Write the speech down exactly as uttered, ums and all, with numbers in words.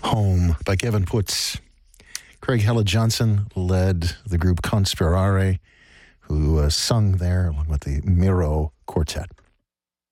Home by Kevin Putz. Craig Hella Johnson led the group Conspirare, who uh, sung there along with the Miro Quartet.